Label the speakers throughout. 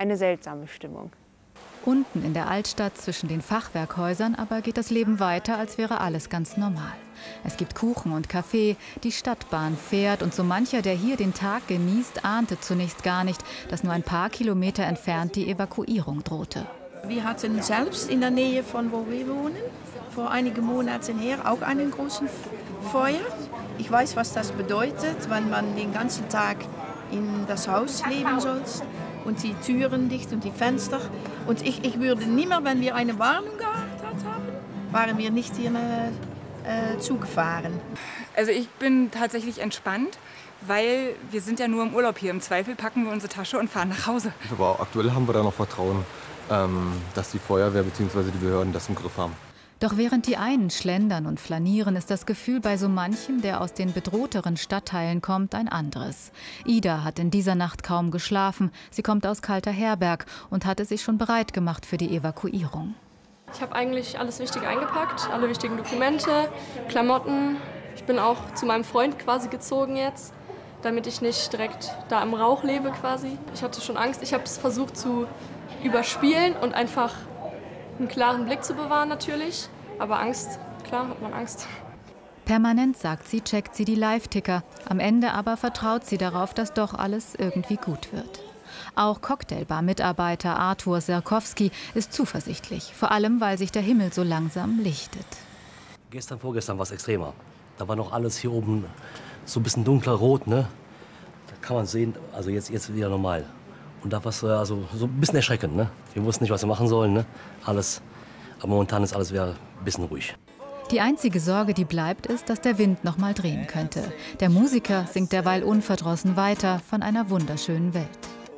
Speaker 1: eine seltsame Stimmung.
Speaker 2: Unten in der Altstadt zwischen den Fachwerkhäusern aber geht das Leben weiter, als wäre alles ganz normal. Es gibt Kuchen und Kaffee, die Stadtbahn fährt und so mancher, der hier den Tag genießt, ahnte zunächst gar nicht, dass nur ein paar Kilometer entfernt die Evakuierung drohte.
Speaker 3: Wir hatten selbst in der Nähe von wo wir wohnen, vor einigen Monaten her, auch einen großen Feuer. Ich weiß, was das bedeutet, wenn man den ganzen Tag in das Haus leben soll und die Türen dicht und die Fenster. Und ich würde nicht mehr, wenn wir eine Warnung gehabt haben, waren wir nicht hier zugefahren.
Speaker 4: Also ich bin tatsächlich entspannt, weil wir sind ja nur im Urlaub hier. Im Zweifel packen wir unsere Tasche und fahren nach Hause.
Speaker 5: Aber auch aktuell haben wir da noch Vertrauen, dass die Feuerwehr bzw. die Behörden das im Griff haben.
Speaker 2: Doch während die einen schlendern und flanieren, ist das Gefühl bei so manchem, der aus den bedrohteren Stadtteilen kommt, ein anderes. Ida hat in dieser Nacht kaum geschlafen. Sie kommt aus Kalter-Herberg und hatte sich schon bereit gemacht für die Evakuierung.
Speaker 6: Ich habe eigentlich alles Wichtige eingepackt, alle wichtigen Dokumente, Klamotten. Ich bin auch zu meinem Freund quasi gezogen jetzt, damit ich nicht direkt da im Rauch lebe quasi. Ich hatte schon Angst. Ich habe es versucht zu überspielen und einfach einen klaren Blick zu bewahren natürlich. Aber Angst, klar hat man Angst.
Speaker 2: Permanent, sagt sie, checkt sie die Live-Ticker. Am Ende aber vertraut sie darauf, dass doch alles irgendwie gut wird. Auch Cocktailbar-Mitarbeiter Artur Serkowski ist zuversichtlich. Vor allem, weil sich der Himmel so langsam lichtet.
Speaker 7: Vorgestern war es extremer. Da war noch alles hier oben so ein bisschen dunkler rot, ne? Da kann man sehen, also jetzt wieder normal. Und da war es also so ein bisschen erschreckend, ne? Wir wussten nicht, was wir machen sollen, ne? Alles. Aber momentan ist alles wieder ein bisschen ruhig.
Speaker 2: Die einzige Sorge, die bleibt, ist, dass der Wind noch mal drehen könnte. Der Musiker singt derweil unverdrossen weiter von einer wunderschönen Welt.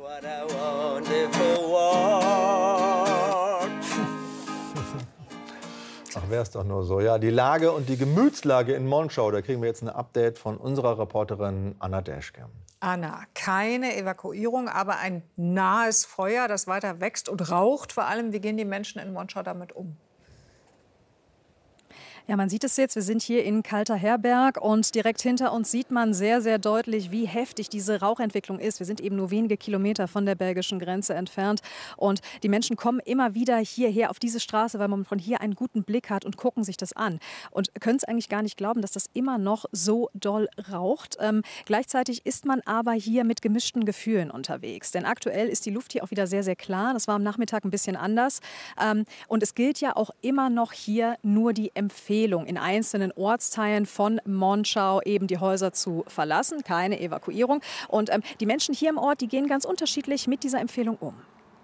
Speaker 8: Ach, wäre es doch nur so. Ja, die Lage und die Gemütslage in Monschau, da kriegen wir jetzt ein Update von unserer Reporterin Anna Deschke.
Speaker 9: Anna, keine Evakuierung, aber ein nahes Feuer, das weiter wächst und raucht. Vor allem, wie gehen die Menschen in Monschau damit um?
Speaker 10: Ja, man sieht es jetzt, wir sind hier in Kalter-Herberg und direkt hinter uns sieht man sehr, sehr deutlich, wie heftig diese Rauchentwicklung ist. Wir sind eben nur wenige Kilometer von der belgischen Grenze entfernt und die Menschen kommen immer wieder hierher auf diese Straße, weil man von hier einen guten Blick hat und gucken sich das an und können es eigentlich gar nicht glauben, dass das immer noch so doll raucht. Gleichzeitig ist man aber hier mit gemischten Gefühlen unterwegs, denn aktuell ist die Luft hier auch wieder sehr, sehr klar. Das war am Nachmittag ein bisschen anders und es gilt ja auch immer noch hier nur die Empfehlung, in einzelnen Ortsteilen von Monschau eben die Häuser zu verlassen, keine Evakuierung. Und die Menschen hier im Ort, die gehen ganz unterschiedlich mit dieser Empfehlung um.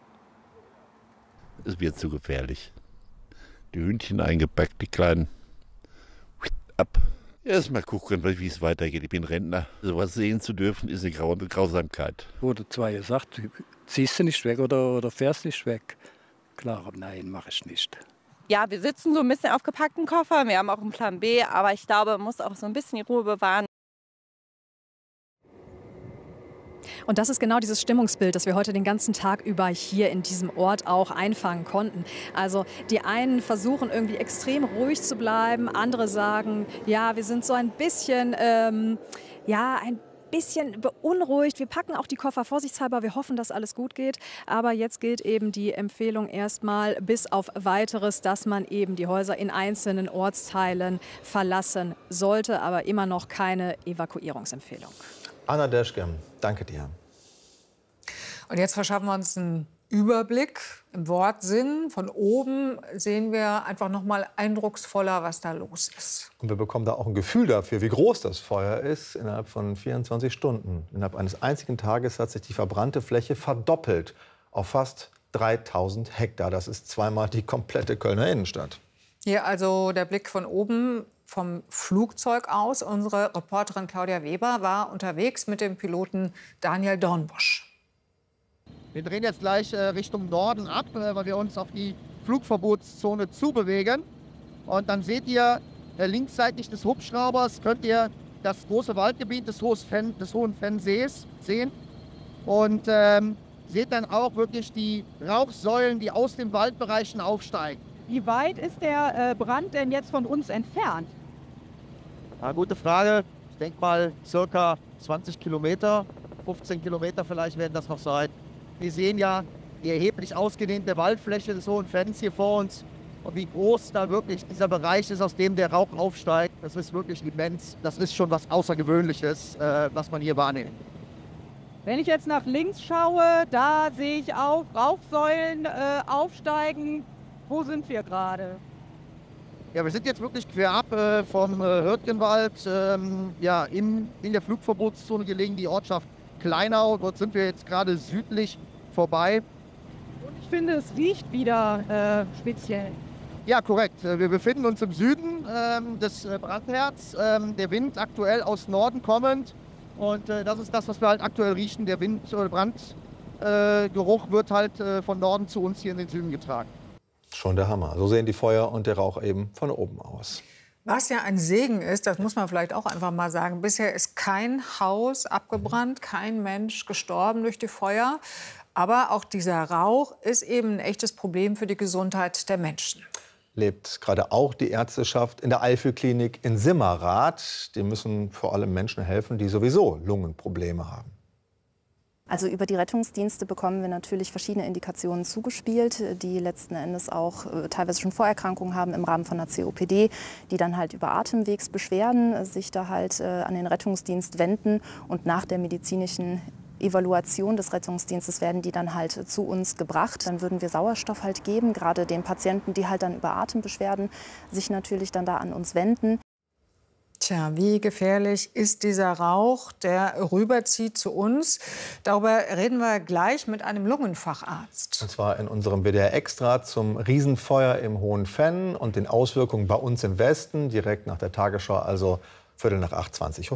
Speaker 11: Es wird zu gefährlich. Die Hühnchen eingepackt, die Kleinen. Ab. Erst mal gucken, wie es weitergeht. Ich bin Rentner. So was sehen zu dürfen, ist eine Grausamkeit.
Speaker 12: Wurde zwar gesagt, ziehst du nicht weg oder fährst nicht weg. Klar, nein, mache ich nicht.
Speaker 13: Ja, wir sitzen so ein bisschen auf gepackten Koffern. Wir haben auch einen Plan B, aber ich glaube, man muss auch so ein bisschen die Ruhe bewahren.
Speaker 10: Und das ist genau dieses Stimmungsbild, das wir heute den ganzen Tag über hier in diesem Ort auch einfangen konnten. Also die einen versuchen irgendwie extrem ruhig zu bleiben, andere sagen, ja, wir sind so ein bisschen, ein bisschen beunruhigt. Wir packen auch die Koffer vorsichtshalber. Wir hoffen, dass alles gut geht. Aber jetzt gilt eben die Empfehlung erstmal bis auf Weiteres, dass man eben die Häuser in einzelnen Ortsteilen verlassen sollte. Aber immer noch keine Evakuierungsempfehlung.
Speaker 8: Anna Deschke, danke dir.
Speaker 9: Und jetzt verschaffen wir uns einen Überblick im Wortsinn. Von oben sehen wir einfach noch mal eindrucksvoller, was da los ist.
Speaker 8: Und wir bekommen da auch ein Gefühl dafür, wie groß das Feuer ist. Innerhalb von 24 Stunden, innerhalb eines einzigen Tages hat sich die verbrannte Fläche verdoppelt auf fast 3000 Hektar. Das ist zweimal die komplette Kölner Innenstadt.
Speaker 9: Hier also der Blick von oben vom Flugzeug aus. Unsere Reporterin Claudia Weber war unterwegs mit dem Piloten Daniel Dornbusch.
Speaker 14: Wir drehen jetzt gleich Richtung Norden ab, weil wir uns auf die Flugverbotszone zubewegen. Und dann seht ihr linksseitig des Hubschraubers, könnt ihr das große Waldgebiet des Hohen Fennsees sehen. Und seht dann auch wirklich die Rauchsäulen, die aus den Waldbereichen aufsteigen.
Speaker 15: Wie weit ist der Brand denn jetzt von uns entfernt?
Speaker 14: Ja, gute Frage. Ich denke mal circa 20 Kilometer, 15 Kilometer vielleicht werden das noch sein. Wir sehen ja die erheblich ausgedehnte Waldfläche des Hohen Venns hier vor uns und wie groß da wirklich dieser Bereich ist, aus dem der Rauch aufsteigt, das ist wirklich immens. Das ist schon was Außergewöhnliches, was man hier wahrnimmt.
Speaker 15: Wenn ich jetzt nach links schaue, da sehe ich auch Rauchsäulen aufsteigen. Wo sind wir gerade?
Speaker 14: Ja, wir sind jetzt wirklich querab vom Hürtgenwald, ja, in der Flugverbotszone gelegen, die Ortschaft Kleinau. Dort sind wir jetzt gerade südlich vorbei.
Speaker 15: Und ich finde, es riecht wieder speziell.
Speaker 14: Ja, korrekt. Wir befinden uns im Süden des Brandherds. Der Wind aktuell aus Norden kommend. Und das ist das, was wir halt aktuell riechen. Der Wind- oder Brandgeruch wird halt von Norden zu uns hier in den Süden getragen.
Speaker 8: Schon der Hammer. So sehen die Feuer und der Rauch eben von oben aus.
Speaker 9: Was ja ein Segen ist, das muss man vielleicht auch einfach mal sagen. Bisher ist kein Haus abgebrannt, kein Mensch gestorben durch die Feuer. Aber auch dieser Rauch ist eben ein echtes Problem für die Gesundheit der Menschen.
Speaker 8: Lebt gerade auch die Ärzteschaft in der Eifelklinik in Simmerath. Die müssen vor allem Menschen helfen, die sowieso Lungenprobleme haben.
Speaker 1: Also über die Rettungsdienste bekommen wir natürlich verschiedene Indikationen zugespielt, die letzten Endes auch teilweise schon Vorerkrankungen haben im Rahmen von einer COPD, die dann halt über Atemwegsbeschwerden sich da halt an den Rettungsdienst wenden und nach der medizinischen Evaluation des Rettungsdienstes werden die dann halt zu uns gebracht. Dann würden wir Sauerstoff halt geben, gerade den Patienten, die halt dann über Atembeschwerden sich natürlich dann da an uns wenden.
Speaker 9: Tja, wie gefährlich ist dieser Rauch, der rüberzieht zu uns? Darüber reden wir gleich mit einem Lungenfacharzt.
Speaker 8: Und zwar in unserem WDR Extra zum Riesenfeuer im Hohen Venn und den Auswirkungen bei uns im Westen, direkt nach der Tagesschau, also 7:45, 20:15 Uhr.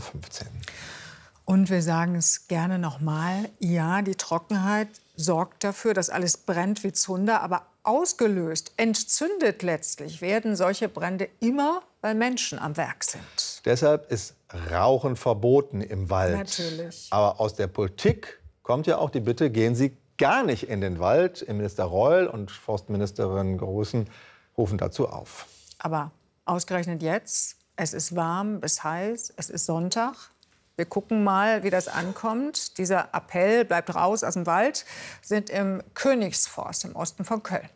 Speaker 9: Und wir sagen es gerne noch mal, ja, die Trockenheit sorgt dafür, dass alles brennt wie Zunder, aber ausgelöst, entzündet letztlich werden solche Brände immer, weil Menschen am Werk sind.
Speaker 8: Deshalb ist Rauchen verboten im Wald.
Speaker 9: Natürlich.
Speaker 8: Aber aus der Politik kommt ja auch die Bitte, gehen Sie gar nicht in den Wald. Innenminister Reul und Forstministerin Grußen rufen dazu auf.
Speaker 9: Aber ausgerechnet jetzt, es ist warm bis heiß, es ist Sonntag. Wir gucken mal, wie das ankommt. Dieser Appell, bleibt raus aus dem Wald, sind im Königsforst im Osten von Köln.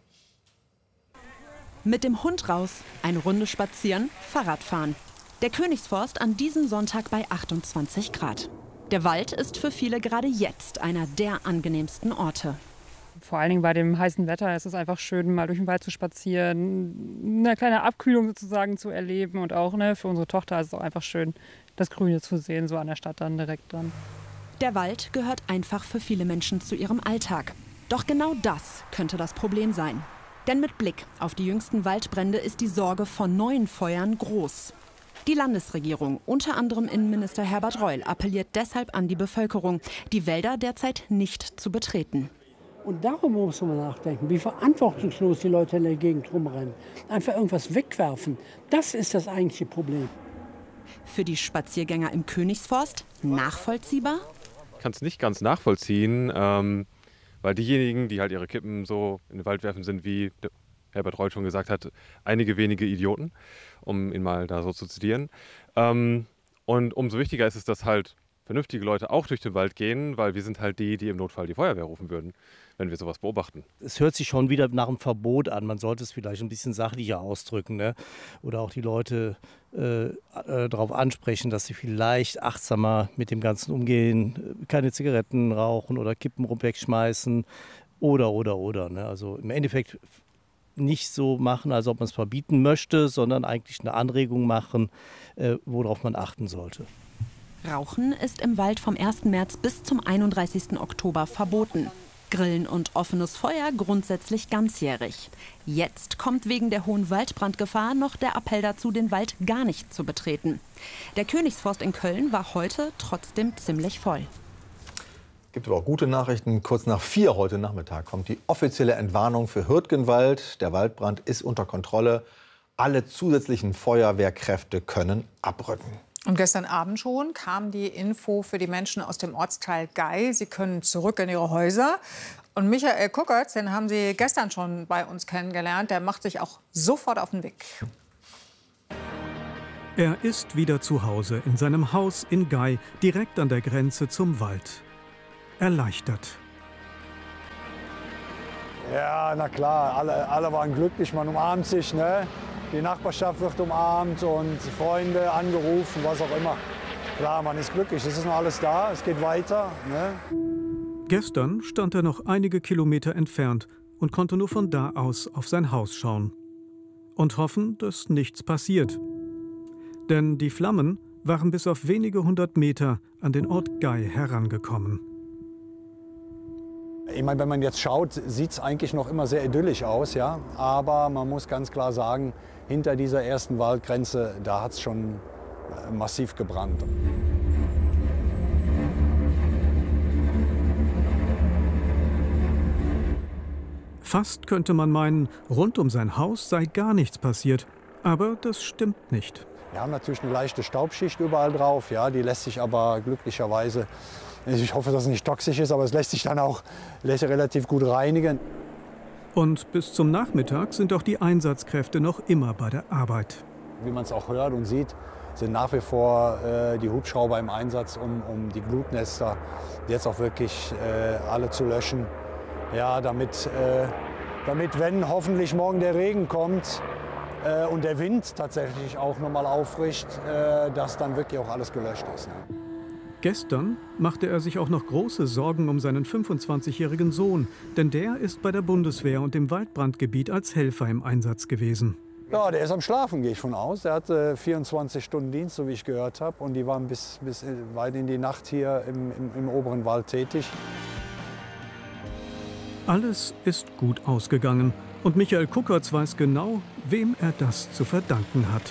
Speaker 16: Mit dem Hund raus, eine Runde spazieren, Fahrradfahren. Der Königsforst an diesem Sonntag bei 28 Grad. Der Wald ist für viele gerade jetzt einer der angenehmsten Orte.
Speaker 17: Vor allen Dingen bei dem heißen Wetter ist es einfach schön, mal durch den Wald zu spazieren, eine kleine Abkühlung sozusagen zu erleben. Und auch für unsere Tochter ist es auch einfach schön, das Grüne zu sehen, so an der Stadt dann direkt dran.
Speaker 16: Der Wald gehört einfach für viele Menschen zu ihrem Alltag. Doch genau das könnte das Problem sein. Denn mit Blick auf die jüngsten Waldbrände ist die Sorge vor neuen Feuern groß. Die Landesregierung, unter anderem Innenminister Herbert Reul, appelliert deshalb an die Bevölkerung, die Wälder derzeit nicht zu betreten.
Speaker 18: Und darüber muss man nachdenken, wie verantwortungslos die Leute in der Gegend rumrennen. Einfach irgendwas wegwerfen, das ist das eigentliche Problem.
Speaker 16: Für die Spaziergänger im Königsforst nachvollziehbar?
Speaker 19: Ich kann es nicht ganz nachvollziehen, weil diejenigen, die halt ihre Kippen so in den Wald werfen, sind, wie Herbert Reul schon gesagt hat, einige wenige Idioten, um ihn mal da so zu zitieren. Und umso wichtiger ist es, dass halt vernünftige Leute auch durch den Wald gehen, weil wir sind halt die, die im Notfall die Feuerwehr rufen würden, wenn wir sowas beobachten.
Speaker 7: Es hört sich schon wieder nach einem Verbot an. Man sollte es vielleicht ein bisschen sachlicher ausdrücken, ne? Oder auch die Leute darauf ansprechen, dass sie vielleicht achtsamer mit dem Ganzen umgehen, keine Zigaretten rauchen oder Kippen wegschmeißen oder. Ne? Also im Endeffekt nicht so machen, als ob man es verbieten möchte, sondern eigentlich eine Anregung machen, worauf man achten sollte.
Speaker 16: Rauchen ist im Wald vom 1. März bis zum 31. Oktober verboten. Grillen und offenes Feuer grundsätzlich ganzjährig. Jetzt kommt wegen der hohen Waldbrandgefahr noch der Appell dazu, den Wald gar nicht zu betreten. Der Königsforst in Köln war heute trotzdem ziemlich voll.
Speaker 8: Es gibt aber auch gute Nachrichten. Kurz nach 4 heute Nachmittag kommt die offizielle Entwarnung für Hürtgenwald. Der Waldbrand ist unter Kontrolle. Alle zusätzlichen Feuerwehrkräfte können abrücken.
Speaker 9: Und gestern Abend schon kam die Info für die Menschen aus dem Ortsteil Gei. Sie können zurück in ihre Häuser. Und Michael Kuckertz, den haben Sie gestern schon bei uns kennengelernt. Der macht sich auch sofort auf den Weg.
Speaker 20: Er ist wieder zu Hause in seinem Haus in Gei, direkt an der Grenze zum Wald. Erleichtert.
Speaker 21: Ja, na klar, alle waren glücklich, man umarmt sich, ne? Die Nachbarschaft wird umarmt und Freunde angerufen, was auch immer. Klar, man ist glücklich, es ist noch alles da, es geht weiter. Ne?
Speaker 20: Gestern stand er noch einige Kilometer entfernt und konnte nur von da aus auf sein Haus schauen. Und hoffen, dass nichts passiert. Denn die Flammen waren bis auf wenige 100 Meter an den Ort Gay herangekommen.
Speaker 21: Ich meine, wenn man jetzt schaut, sieht es eigentlich noch immer sehr idyllisch aus, ja. Aber man muss ganz klar sagen, hinter dieser ersten Waldgrenze, da hat es schon massiv gebrannt.
Speaker 20: Fast könnte man meinen, rund um sein Haus sei gar nichts passiert. Aber das stimmt nicht.
Speaker 21: Wir haben natürlich eine leichte Staubschicht überall drauf, ja, die lässt sich aber glücklicherweise, ich hoffe, dass es nicht toxisch ist, aber es lässt sich dann auch relativ gut reinigen.
Speaker 20: Und bis zum Nachmittag sind auch die Einsatzkräfte noch immer bei der Arbeit.
Speaker 21: Wie man es auch hört und sieht, sind nach wie vor die Hubschrauber im Einsatz, um die Glutnester jetzt auch wirklich alle zu löschen. Ja, damit, wenn hoffentlich morgen der Regen kommt und der Wind tatsächlich auch nochmal auffrischt, dass dann wirklich auch alles gelöscht ist. Ne?
Speaker 20: Gestern machte er sich auch noch große Sorgen um seinen 25-jährigen Sohn, denn der ist bei der Bundeswehr und im Waldbrandgebiet als Helfer im Einsatz gewesen.
Speaker 21: Ja, der ist am Schlafen, gehe ich von aus. Der hatte 24 Stunden Dienst, so wie ich gehört habe. Und die waren bis weit in die Nacht hier im oberen Wald tätig.
Speaker 20: Alles ist gut ausgegangen. Und Michael Kuckertz weiß genau, wem er das zu verdanken hat.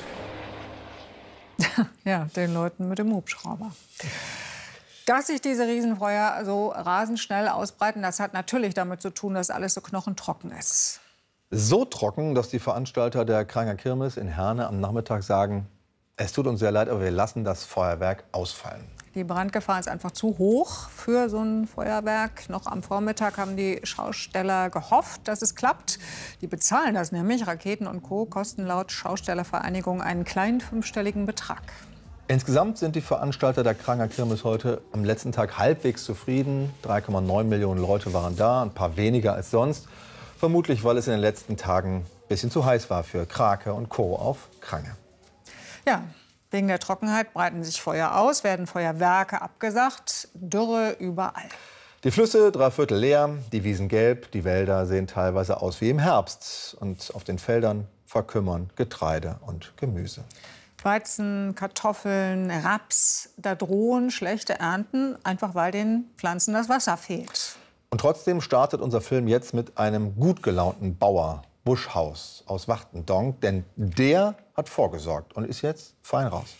Speaker 9: Ja, den Leuten mit dem Hubschrauber. Dass sich diese Riesenfeuer so rasend schnell ausbreiten, das hat natürlich damit zu tun, dass alles so knochentrocken ist.
Speaker 8: So trocken, dass die Veranstalter der Kranger Kirmes in Herne am Nachmittag sagen, es tut uns sehr leid, aber wir lassen das Feuerwerk ausfallen.
Speaker 9: Die Brandgefahr ist einfach zu hoch für so ein Feuerwerk. Noch am Vormittag haben die Schausteller gehofft, dass es klappt. Die bezahlen das nämlich. Raketen und Co. kosten laut Schaustellervereinigung einen kleinen fünfstelligen Betrag.
Speaker 8: Insgesamt sind die Veranstalter der Kranger Kirmes heute am letzten Tag halbwegs zufrieden. 3,9 Millionen Leute waren da, ein paar weniger als sonst. Vermutlich, weil es in den letzten Tagen ein bisschen zu heiß war für Krake und Co. auf Krange.
Speaker 9: Ja, wegen der Trockenheit breiten sich Feuer aus, werden Feuerwerke abgesagt, Dürre überall.
Speaker 8: Die Flüsse dreiviertel leer, die Wiesen gelb, die Wälder sehen teilweise aus wie im Herbst. Und auf den Feldern verkümmern Getreide und Gemüse.
Speaker 9: Weizen, Kartoffeln, Raps, da drohen schlechte Ernten, einfach weil den Pflanzen das Wasser fehlt.
Speaker 8: Und trotzdem startet unser Film jetzt mit einem gut gelaunten Bauer, Buschhaus aus Wachtendonk, denn der hat vorgesorgt und ist jetzt fein raus.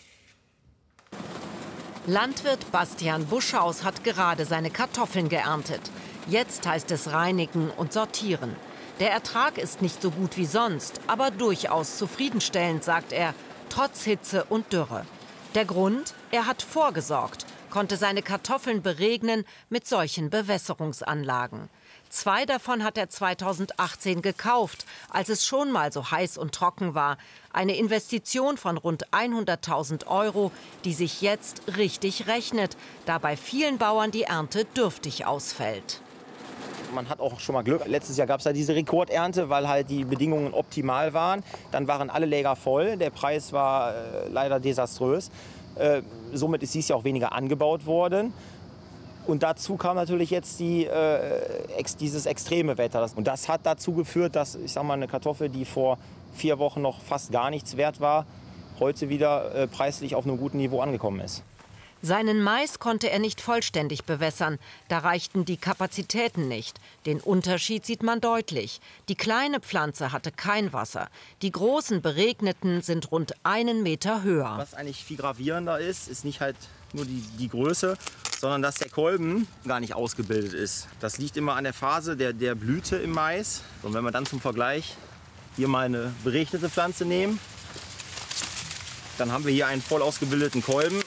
Speaker 22: Landwirt Bastian Buschhaus hat gerade seine Kartoffeln geerntet. Jetzt heißt es reinigen und sortieren. Der Ertrag ist nicht so gut wie sonst, aber durchaus zufriedenstellend, sagt er, trotz Hitze und Dürre. Der Grund? Er hat vorgesorgt, konnte seine Kartoffeln beregnen mit solchen Bewässerungsanlagen. 2 davon hat er 2018 gekauft, als es schon mal so heiß und trocken war. Eine Investition von rund 100.000 €, die sich jetzt richtig rechnet, da bei vielen Bauern die Ernte dürftig ausfällt.
Speaker 23: Man hat auch schon mal Glück. Letztes Jahr gab es ja diese Rekordernte, weil halt die Bedingungen optimal waren. Dann waren alle Läger voll. Der Preis war leider desaströs. Somit ist dies Jahr auch weniger angebaut worden. Und dazu kam natürlich jetzt dieses extreme Wetter. Und das hat dazu geführt, dass, ich sag mal, eine Kartoffel, die vor 4 Wochen noch fast gar nichts wert war, heute wieder preislich auf einem guten Niveau angekommen ist.
Speaker 22: Seinen Mais konnte er nicht vollständig bewässern. Da reichten die Kapazitäten nicht. Den Unterschied sieht man deutlich. Die kleine Pflanze hatte kein Wasser. Die großen beregneten sind rund 1 Meter höher.
Speaker 23: Was eigentlich viel gravierender ist, ist nicht halt nur die Größe, sondern dass der Kolben gar nicht ausgebildet ist. Das liegt immer an der Phase der Blüte im Mais. Und wenn wir dann zum Vergleich hier mal eine beregnete Pflanze nehmen, dann haben wir hier einen voll ausgebildeten Kolben.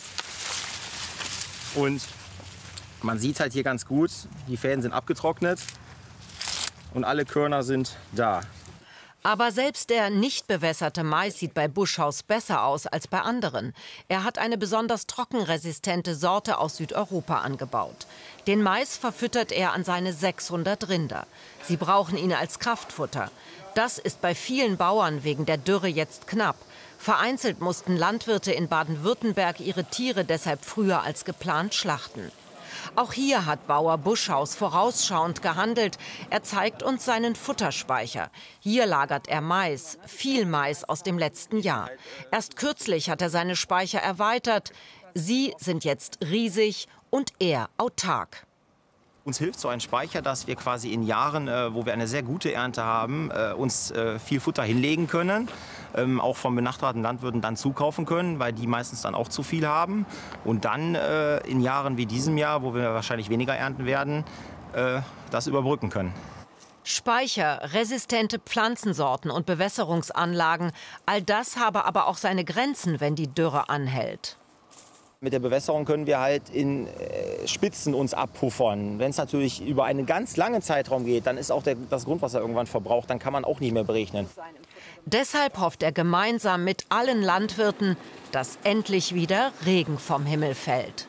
Speaker 23: Und man sieht halt hier ganz gut, die Fäden sind abgetrocknet und alle Körner sind da.
Speaker 22: Aber selbst der nicht bewässerte Mais sieht bei Buschhaus besser aus als bei anderen. Er hat eine besonders trockenresistente Sorte aus Südeuropa angebaut. Den Mais verfüttert er an seine 600 Rinder. Sie brauchen ihn als Kraftfutter. Das ist bei vielen Bauern wegen der Dürre jetzt knapp. Vereinzelt mussten Landwirte in Baden-Württemberg ihre Tiere deshalb früher als geplant schlachten. Auch hier hat Bauer Buschhaus vorausschauend gehandelt. Er zeigt uns seinen Futterspeicher. Hier lagert er Mais, viel Mais aus dem letzten Jahr. Erst kürzlich hat er seine Speicher erweitert. Sie sind jetzt riesig und er autark.
Speaker 23: Uns hilft so ein Speicher, dass wir quasi in Jahren, wo wir eine sehr gute Ernte haben, uns viel Futter hinlegen können, auch von benachbarten Landwirten dann zukaufen können, weil die meistens dann auch zu viel haben. Und dann in Jahren wie diesem Jahr, wo wir wahrscheinlich weniger ernten werden, das überbrücken können.
Speaker 22: Speicher, resistente Pflanzensorten und Bewässerungsanlagen, all das habe aber auch seine Grenzen, wenn die Dürre anhält.
Speaker 23: Mit der Bewässerung können wir halt in Spitzen uns abpuffern. Wenn es natürlich über einen ganz langen Zeitraum geht, dann ist auch das Grundwasser irgendwann verbraucht. Dann kann man auch nicht mehr berechnen.
Speaker 22: Deshalb hofft er gemeinsam mit allen Landwirten, dass endlich wieder Regen vom Himmel fällt.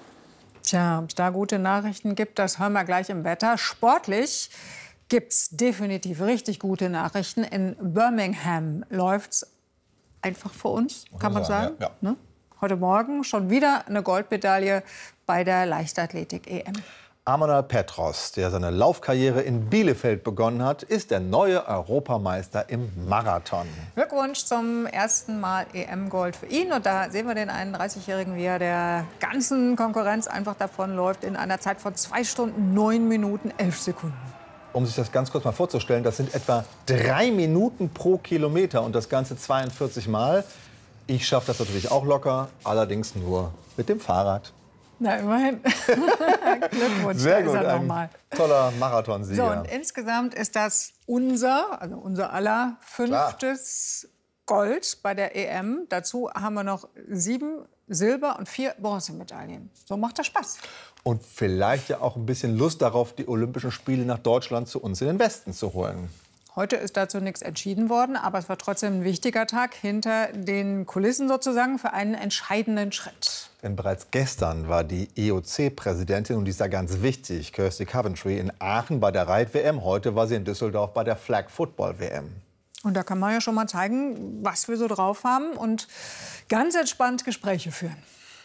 Speaker 9: Tja, ob es da gute Nachrichten gibt, das hören wir gleich im Wetter. Sportlich gibt es definitiv richtig gute Nachrichten. In Birmingham läuft es einfach für uns, kann man sagen. Ja. Ne? Heute Morgen schon wieder eine Goldmedaille bei der Leichtathletik-EM.
Speaker 8: Emanuel Petros, der seine Laufkarriere in Bielefeld begonnen hat, ist der neue Europameister im Marathon.
Speaker 9: Glückwunsch zum ersten Mal EM-Gold für ihn. Und da sehen wir den 31-Jährigen, wie er der ganzen Konkurrenz einfach davonläuft in einer Zeit von 2 Stunden, 9 Minuten, 11 Sekunden.
Speaker 8: Um sich das ganz kurz mal vorzustellen, das sind etwa 3 Minuten pro Kilometer und das Ganze 42 Mal. Ich schaffe das natürlich auch locker, allerdings nur mit dem Fahrrad.
Speaker 9: Na, immerhin. Glückwunsch,
Speaker 8: sehr gut,
Speaker 9: ein
Speaker 8: nochmal. Toller Marathonsieger.
Speaker 9: So, und insgesamt ist das unser aller 5. Gold bei der EM. Dazu haben wir noch 7 Silber- und 4 Bronzemedaillen. So macht das Spaß.
Speaker 8: Und vielleicht ja auch ein bisschen Lust darauf, die Olympischen Spiele nach Deutschland zu uns in den Westen zu holen.
Speaker 9: Heute ist dazu nichts entschieden worden, aber es war trotzdem ein wichtiger Tag hinter den Kulissen sozusagen für einen entscheidenden Schritt.
Speaker 8: Denn bereits gestern war die IOC-Präsidentin, und die ist da ganz wichtig, Kirsty Coventry, in Aachen bei der Reit-WM. Heute war sie in Düsseldorf bei der Flag-Football-WM.
Speaker 9: Und da kann man ja schon mal zeigen, was wir so drauf haben und ganz entspannt Gespräche führen.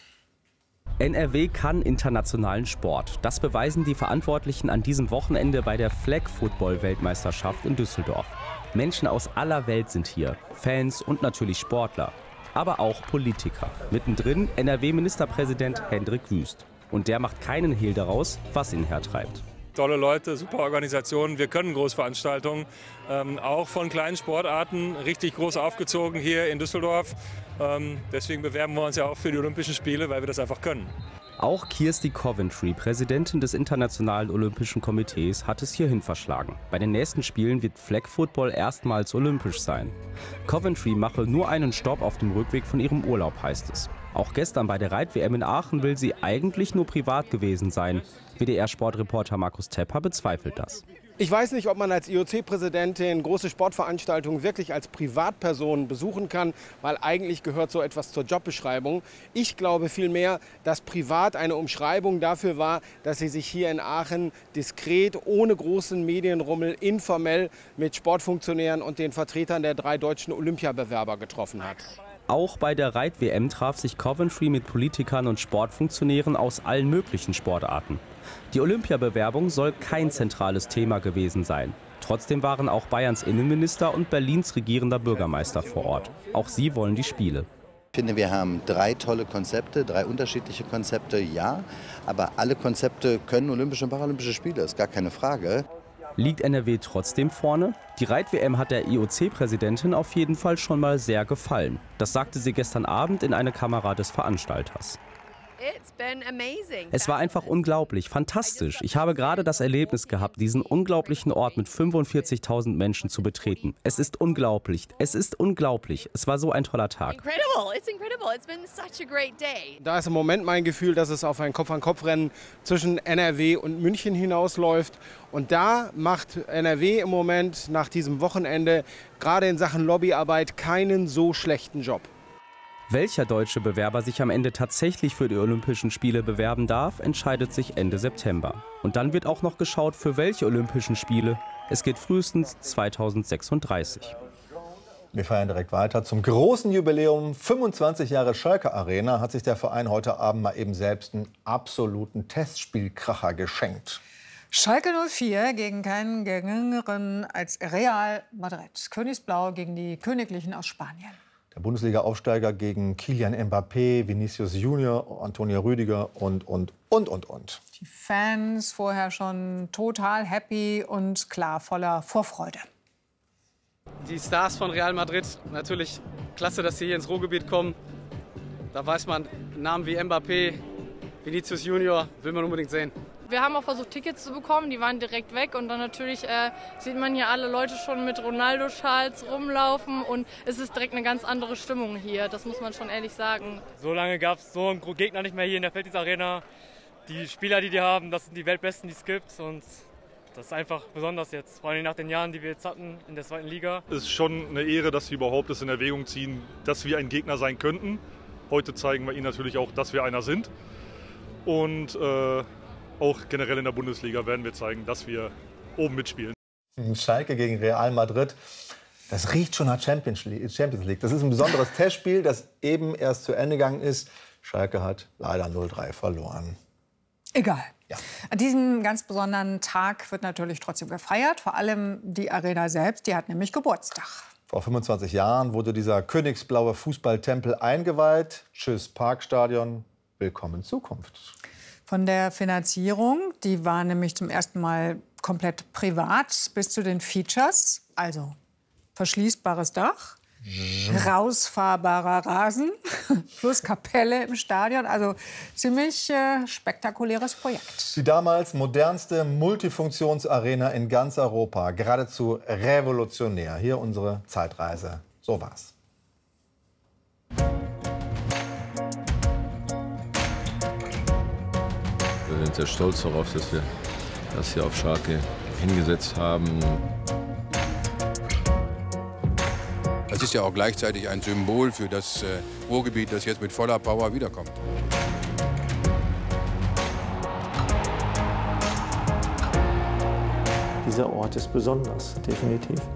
Speaker 3: NRW kann internationalen Sport. Das beweisen die Verantwortlichen an diesem Wochenende bei der Flag-Football-Weltmeisterschaft in Düsseldorf. Menschen aus aller Welt sind hier, Fans und natürlich Sportler, aber auch Politiker. Mittendrin NRW-Ministerpräsident Hendrik Wüst. Und der macht keinen Hehl daraus, was ihn hertreibt.
Speaker 4: Tolle Leute, super Organisationen. Wir können Großveranstaltungen, auch von kleinen Sportarten, richtig groß aufgezogen hier in Düsseldorf. Deswegen bewerben wir uns ja auch für die Olympischen Spiele, weil wir das einfach können.
Speaker 3: Auch Kirsty Coventry, Präsidentin des Internationalen Olympischen Komitees, hat es hierhin verschlagen. Bei den nächsten Spielen wird Flag Football erstmals olympisch sein. Coventry mache nur einen Stopp auf dem Rückweg von ihrem Urlaub, heißt es. Auch gestern bei der Reit-WM in Aachen will sie eigentlich nur privat gewesen sein. WDR-Sportreporter Markus Tepper bezweifelt das.
Speaker 5: Ich weiß nicht, ob man als IOC-Präsidentin große Sportveranstaltungen wirklich als Privatperson besuchen kann, weil eigentlich gehört so etwas zur Jobbeschreibung. Ich glaube vielmehr, dass privat eine Umschreibung dafür war, dass sie sich hier in Aachen diskret, ohne großen Medienrummel, informell mit Sportfunktionären und den Vertretern der 3 deutschen Olympiabewerber getroffen hat.
Speaker 3: Auch bei der Reit-WM traf sich Coventry mit Politikern und Sportfunktionären aus allen möglichen Sportarten. Die Olympiabewerbung soll kein zentrales Thema gewesen sein. Trotzdem waren auch Bayerns Innenminister und Berlins regierender Bürgermeister vor Ort. Auch sie wollen die Spiele.
Speaker 24: Ich finde, wir haben 3 tolle Konzepte, 3 unterschiedliche Konzepte, ja. Aber alle Konzepte können Olympische und Paralympische Spiele, ist gar keine Frage.
Speaker 3: Liegt NRW trotzdem vorne? Die Reit-WM hat der IOC-Präsidentin auf jeden Fall schon mal sehr gefallen. Das sagte sie gestern Abend in eine Kamera des Veranstalters. Es war einfach unglaublich, fantastisch. Ich habe gerade das Erlebnis gehabt, diesen unglaublichen Ort mit 45.000 Menschen zu betreten. Es ist unglaublich, es ist unglaublich. Es war so ein toller Tag.
Speaker 5: Da ist im Moment mein Gefühl, dass es auf ein Kopf-an-Kopf-Rennen zwischen NRW und München hinausläuft. Und da macht NRW im Moment nach diesem Wochenende gerade in Sachen Lobbyarbeit keinen so schlechten Job.
Speaker 3: Welcher deutsche Bewerber sich am Ende tatsächlich für die Olympischen Spiele bewerben darf, entscheidet sich Ende September. Und dann wird auch noch geschaut, für welche Olympischen Spiele. Es geht frühestens 2036.
Speaker 8: Wir feiern direkt weiter. Zum großen Jubiläum 25 Jahre Schalke Arena hat sich der Verein heute Abend mal eben selbst einen absoluten Testspielkracher geschenkt.
Speaker 9: Schalke 04 gegen keinen geringeren als Real Madrid. Königsblau gegen die Königlichen aus Spanien.
Speaker 8: Der Bundesliga-Aufsteiger gegen Kylian Mbappé, Vinicius Junior, Antonio Rüdiger und.
Speaker 9: Die Fans vorher schon total happy und klar voller Vorfreude.
Speaker 2: Die Stars von Real Madrid, natürlich klasse, dass sie hier ins Ruhrgebiet kommen. Da weiß man, Namen wie Mbappé, Vinicius Junior will man unbedingt sehen.
Speaker 6: Wir haben auch versucht, Tickets zu bekommen, die waren direkt weg. Und dann natürlich sieht man hier alle Leute schon mit Ronaldo-Schals rumlaufen. Und es ist direkt eine ganz andere Stimmung hier, das muss man schon ehrlich sagen.
Speaker 11: So lange gab es so einen Gegner nicht mehr hier in der Felddienst Arena. Die Spieler, die die haben, das sind die Weltbesten, die es gibt. Und das ist einfach besonders jetzt, vor allem nach den Jahren, die wir jetzt hatten in der 2. Liga.
Speaker 12: Es ist schon eine Ehre, dass sie überhaupt das in Erwägung ziehen, dass wir ein Gegner sein könnten. Heute zeigen wir ihnen natürlich auch, dass wir einer sind. Und auch generell in der Bundesliga werden wir zeigen, dass wir oben mitspielen.
Speaker 8: Schalke gegen Real Madrid, das riecht schon nach Champions League. Das ist ein besonderes Testspiel, das eben erst zu Ende gegangen ist. Schalke hat leider 0-3 verloren.
Speaker 9: Egal. Ja. An diesem ganz besonderen Tag wird natürlich trotzdem gefeiert. Vor allem die Arena selbst, die hat nämlich Geburtstag.
Speaker 8: Vor 25 Jahren wurde dieser königsblaue Fußballtempel eingeweiht. Tschüss Parkstadion, willkommen Zukunft.
Speaker 9: Von der Finanzierung, die war nämlich zum ersten Mal komplett privat, bis zu den Features, also verschließbares Dach, rausfahrbarer Rasen plus Kapelle im Stadion, also ziemlich spektakuläres Projekt.
Speaker 8: Die damals modernste Multifunktionsarena in ganz Europa, geradezu revolutionär. Hier unsere Zeitreise, so war's.
Speaker 25: Wir sind sehr stolz darauf, dass wir das hier auf Schalke hingesetzt haben.
Speaker 26: Das ist ja auch gleichzeitig ein Symbol für das Ruhrgebiet, das jetzt mit voller Power wiederkommt.
Speaker 27: Dieser Ort ist besonders, definitiv.